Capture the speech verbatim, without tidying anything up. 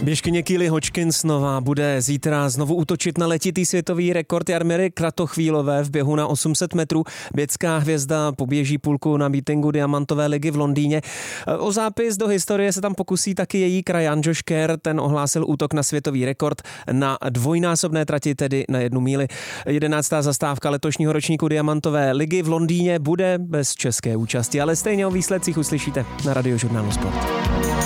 Běžkyně Kylie Hodgkinsová bude zítra znovu útočit na letitý světový rekord Jarmiry Kratochvílové v běhu na osm set metrů. Běžecká hvězda poběží půlku na mítinku Diamantové ligy v Londýně. O zápis do historie se tam pokusí taky její krajan Josh Kerr, ten ohlásil útok na světový rekord na dvojnásobné trati, tedy na jednu míli. Jedenáctá zastávka letošního ročníku Diamantové ligy v Londýně bude bez české účasti, ale stejně o výsledcích uslyšíte na Radiožurnálu Sport.